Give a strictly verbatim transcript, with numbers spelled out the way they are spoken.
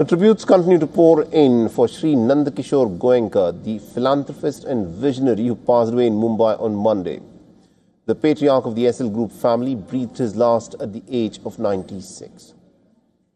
The tributes continue to pour in for Sri Nandakishore Goenka, the philanthropist and visionary who passed away in Mumbai on Monday. The patriarch of the S L Group family breathed his last at the age of ninety-six.